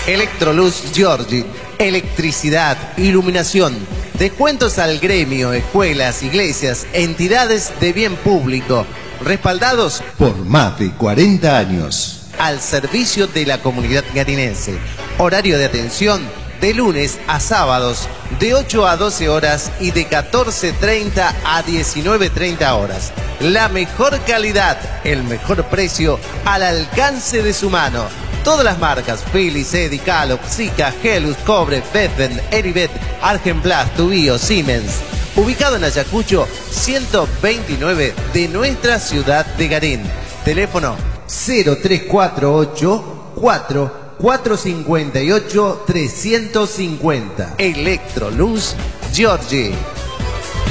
Electroluz Giorgi, electricidad, iluminación, descuentos al gremio, escuelas, iglesias, entidades de bien público, respaldados por más de 40 años. Al servicio de la comunidad garinense. Horario de atención de lunes a sábados de 8 a 12 horas y de 14:30 a 19:30 horas. La mejor calidad, el mejor precio al alcance de su mano. Todas las marcas, Philips, Eddy, Calop, Sika, Helus, Cobre, Bedven, Eribet, Argenplas, Tubío, Siemens. Ubicado en Ayacucho 129 de nuestra ciudad de Garín. Teléfono 0348 458 350. Electroluz Giorgi.